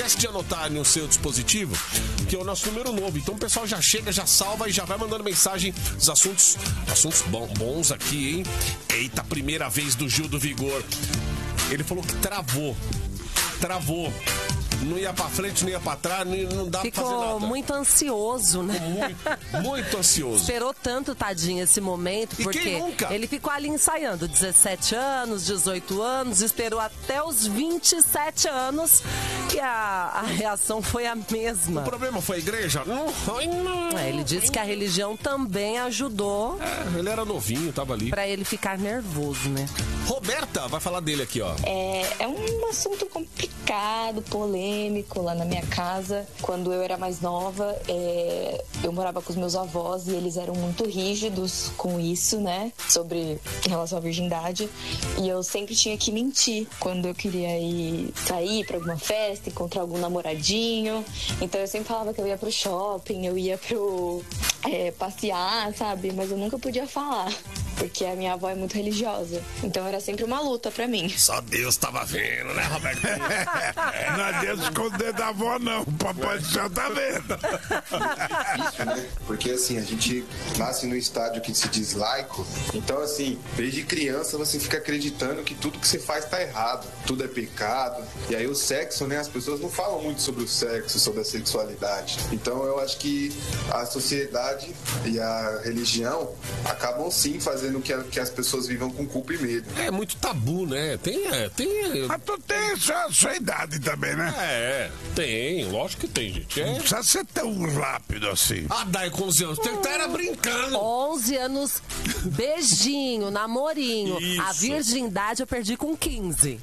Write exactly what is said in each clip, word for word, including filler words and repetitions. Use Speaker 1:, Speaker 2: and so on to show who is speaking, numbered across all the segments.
Speaker 1: Esquece de anotar no seu dispositivo, que é o nosso número novo. Então o pessoal já chega, já salva e já vai mandando mensagem dos assuntos, assuntos bons aqui, hein? Eita, primeira vez do Gil do Vigor. Ele falou que travou. Travou. Não ia pra frente, não ia pra trás, não dá
Speaker 2: Ficou
Speaker 1: pra fazer nada.
Speaker 2: Ficou muito ansioso, né?
Speaker 1: Muito, muito ansioso.
Speaker 2: Esperou tanto, tadinho, esse momento,
Speaker 1: e
Speaker 2: porque ele ficou ali ensaiando dezessete anos, dezoito anos, esperou até os vinte e sete anos e a, a reação foi a mesma.
Speaker 1: O problema foi a igreja? Não, não.
Speaker 2: É, ele disse que a religião também ajudou.
Speaker 1: É, ele era novinho, tava ali.
Speaker 2: Pra ele ficar nervoso, né?
Speaker 1: Roberta vai falar dele aqui, ó.
Speaker 3: É, é um assunto complicado, polêmico. Lá na minha casa, quando eu era mais nova, é, eu morava com os meus avós e eles eram muito rígidos com isso, né, sobre em relação à virgindade, e eu sempre tinha que mentir quando eu queria ir sair pra alguma festa, encontrar algum namoradinho. Então eu sempre falava que eu ia pro shopping, eu ia pro é, passear, sabe, mas eu nunca podia falar, porque a minha avó é muito religiosa, então era sempre uma luta pra mim.
Speaker 1: Só Deus tava vendo, né, Roberto?
Speaker 4: Não adianta esconder da avó, não. O papai do céu tá vendo.
Speaker 5: É difícil, né? Porque, assim, a gente nasce no estádio que se diz laico. Então, assim, desde criança você fica acreditando que tudo que você faz tá errado. Tudo é pecado. E aí o sexo, né? As pessoas não falam muito sobre o sexo, sobre a sexualidade. Então, eu acho que a sociedade e a religião acabam, sim, fazendo que, a, que as pessoas vivam com culpa e medo.
Speaker 1: É muito tabu, né? Tem... É, tem...
Speaker 4: Mas tu tem sua, sua idade também, né?
Speaker 1: É, tem, lógico que tem, gente. É.
Speaker 4: Não precisa ser tão rápido assim.
Speaker 1: Ah, Dai, com onze anos, tem que estar brincando.
Speaker 2: onze anos, beijinho, namorinho.
Speaker 1: Isso.
Speaker 2: A virgindade eu perdi com quinze.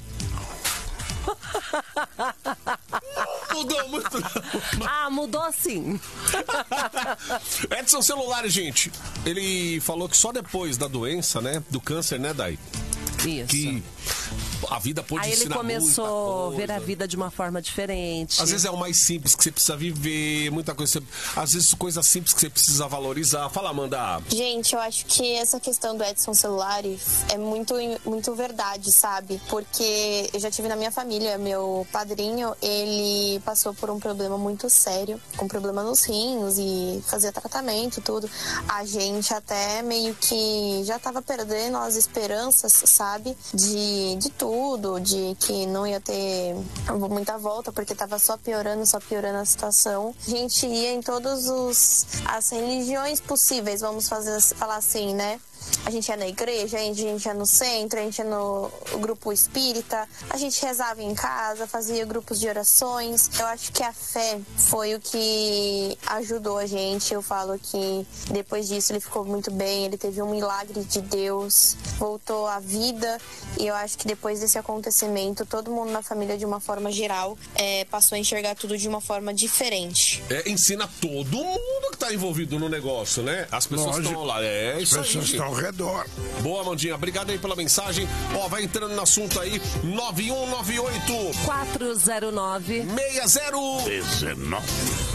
Speaker 1: Mudou muito.
Speaker 2: Ah, mudou sim.
Speaker 1: Edson Celulares, gente, ele falou que só depois da doença, né, do câncer, né, Dai?
Speaker 2: Isso.
Speaker 1: Que a vida pode
Speaker 2: Aí ele
Speaker 1: ensinar
Speaker 2: começou a ver a vida de uma forma diferente.
Speaker 1: Às vezes é o mais simples que você precisa viver, muita coisa. Às vezes coisas simples que você precisa valorizar. Fala, Amanda.
Speaker 6: Gente, eu acho que essa questão do Edson Celulares é muito, muito verdade, sabe? Porque eu já tive na minha família, meu padrinho, ele passou por um problema muito sério, com problema nos rins e fazia tratamento, tudo. A gente até meio que já tava perdendo as esperanças, sabe? De, de tudo, de que não ia ter muita volta, porque tava só piorando, só piorando a situação. A gente ia em todas as religiões possíveis, vamos fazer, falar assim, né? A gente ia na igreja, a gente ia no centro, a gente ia no grupo espírita, a gente rezava em casa, fazia grupos de orações. Eu acho que a fé foi o que ajudou a gente. Eu falo que depois disso ele ficou muito bem, ele teve um milagre de Deus, voltou à vida, e eu acho que depois desse acontecimento, todo mundo na família, de uma forma geral, é, passou a enxergar tudo de uma forma diferente.
Speaker 1: É, ensina todo mundo que tá envolvido no negócio, né? As pessoas estão lá, é isso aí.
Speaker 4: As pessoas estão ao redor.
Speaker 1: Boa, Amandinha, obrigado aí pela mensagem. Ó, vai entrando no assunto aí, nove um nove oito
Speaker 2: quatro zero nove
Speaker 1: seis zero
Speaker 4: dezenove.